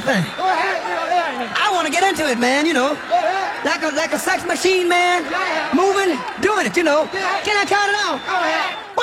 thing. Go ahead. I want to get into it, man, you know. Like a sex machine, man. Moving, doing it, you know. Can I count it out? Go ahead.